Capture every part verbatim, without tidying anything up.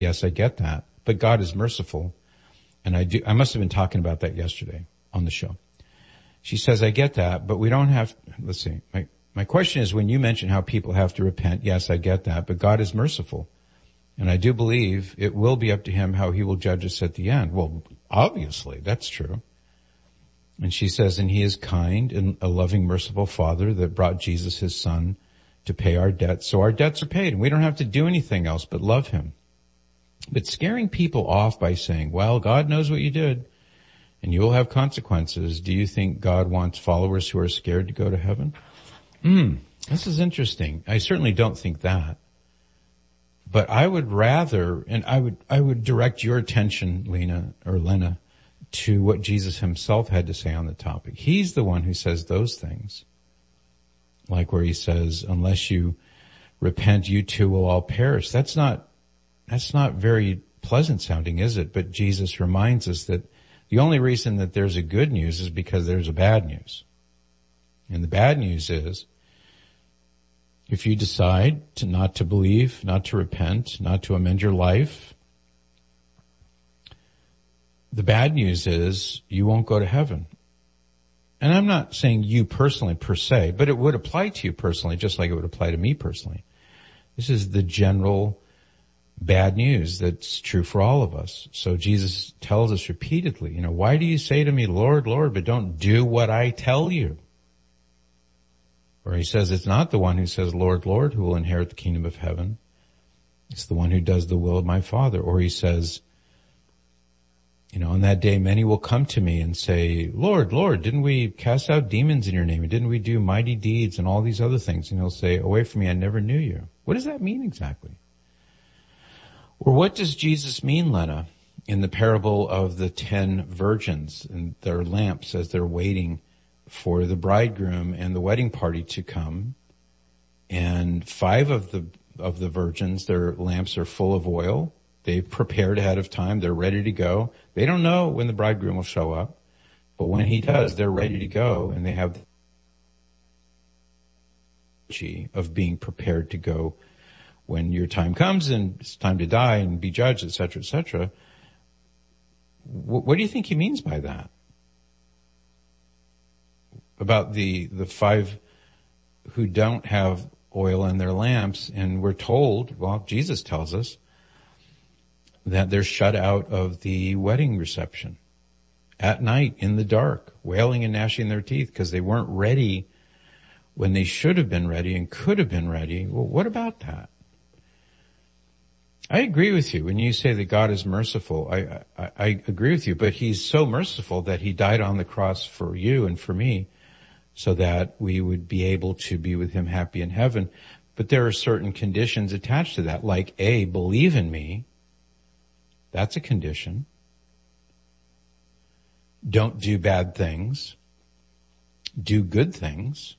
Yes, I get that. But God is merciful. And I do, I must have been talking about that yesterday on the show. She says, I get that, but we don't have, let's see, my, my question is when you mention how people have to repent, yes, I get that, but God is merciful. And I do believe it will be up to him how he will judge us at the end. Well, obviously, that's true. And she says, and he is kind and a loving, merciful Father that brought Jesus, his son, to pay our debts. So our debts are paid and we don't have to do anything else but love him. But scaring people off by saying, well, God knows what you did and you will have consequences. Do you think God wants followers who are scared to go to heaven? Hmm, this is interesting. I certainly don't think that. But I would rather, and I would, I would direct your attention, Lena, or Lena, to what Jesus himself had to say on the topic. He's the one who says those things. Like where he says, unless you repent, you too will all perish. That's not, that's not very pleasant sounding, is it? But Jesus reminds us that the only reason that there's a good news is because there's a bad news. And the bad news is, if you decide to not to believe, not to repent, not to amend your life, the bad news is you won't go to heaven. And I'm not saying you personally per se, but it would apply to you personally, just like it would apply to me personally. This is the general bad news that's true for all of us. So Jesus tells us repeatedly, you know, why do you say to me, Lord, Lord, but don't do what I tell you? Or he says it's not the one who says, Lord, Lord, who will inherit the kingdom of heaven. It's the one who does the will of my Father. Or he says, you know, on that day many will come to me and say, Lord, Lord, didn't we cast out demons in your name? And didn't we do mighty deeds and all these other things? And he'll say, away from me, I never knew you. What does that mean exactly? Or what does Jesus mean, Lena, in the parable of the ten virgins and their lamps as they're waiting for the bridegroom and the wedding party to come? And five of the, of the virgins, their lamps are full of oil. They've prepared ahead of time. They're ready to go. They don't know when the bridegroom will show up, but when he does, they're ready to go, and they have the energy of being prepared to go when your time comes and it's time to die and be judged, et cetera, et cetera. What, what do you think he means by that? About the, the five who don't have oil in their lamps, and we're told, well, Jesus tells us, that they're shut out of the wedding reception at night in the dark, wailing and gnashing their teeth because they weren't ready when they should have been ready and could have been ready. Well, what about that? I agree with you when you say that God is merciful. I, I, I agree with you, but he's so merciful that he died on the cross for you and for me so that we would be able to be with him happy in heaven. But there are certain conditions attached to that, like A, believe in me. That's a condition. Don't do bad things. Do good things.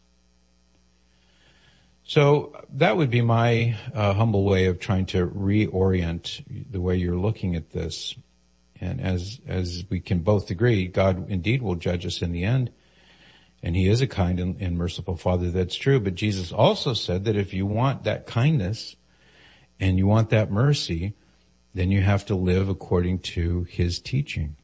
So that would be my uh, humble way of trying to reorient the way you're looking at this. And as as we can both agree, God indeed will judge us in the end. And he is a kind and, and merciful Father. That's true. But Jesus also said that if you want that kindness and you want that mercy, then you have to live according to his teaching.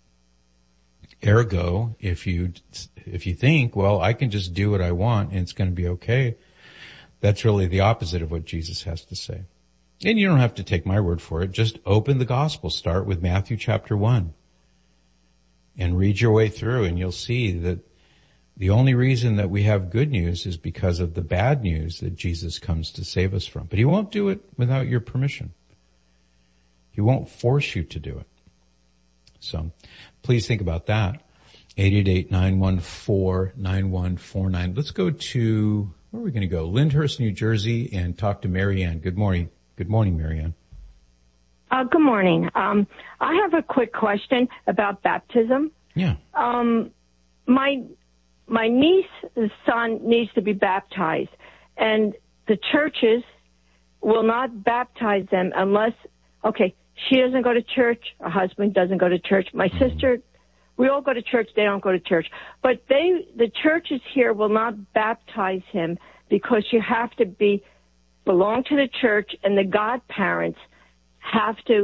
Ergo, if you, if you think, well, I can just do what I want and it's going to be okay, that's really the opposite of what Jesus has to say. And you don't have to take my word for it. Just open the gospel. Start with Matthew chapter one and read your way through, and you'll see that the only reason that we have good news is because of the bad news that Jesus comes to save us from. But he won't do it without your permission. He won't force you to do it. So please think about that. eight eight eight, nine one four, nine one four nine. Let's go to, where are we going to go? Lyndhurst, New Jersey, and talk to Marianne. Good morning. Good morning, Marianne. Uh, good morning. Um, I have a quick question about baptism. Yeah. Um, my, my niece's son needs to be baptized, and the churches will not baptize them unless, okay, she doesn't go to church. Her husband doesn't go to church. My mm-hmm. sister, we all go to church. They don't go to church. But they, the churches here will not baptize him because you have to be, belong to the church, and the godparents have to